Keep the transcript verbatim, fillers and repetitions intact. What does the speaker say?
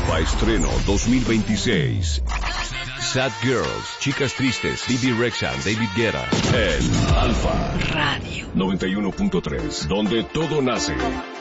Alfa Estreno dos mil veintiséis. Sad Girls, Chicas Tristes, Bibi Rexha, David Guetta. En Alfa Radio noventa y uno punto tres, donde todo nace.